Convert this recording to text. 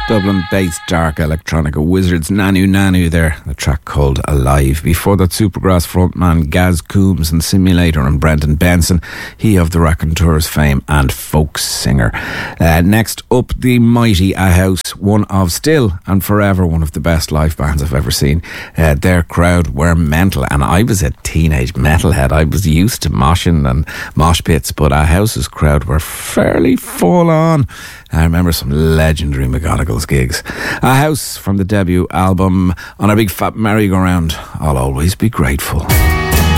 Dublin-based dark electronica wizards Nanu Nanu there, a track called Alive. Before that, Supergrass frontman Gaz Coombs and Simulator and Brendan Benson, he of the Raconteurs fame and folk singer. Next up, the mighty A House, one of still and forever one of the best live bands I've ever seen. Their crowd were mental, and I was a teenage metalhead. I was used to moshing and mosh pits, but A House's crowd were fairly full on. I remember some legendary McGonagall's gigs. A House from the debut album On a Big Fat Merry-Go-Round, I'll Always Be Grateful.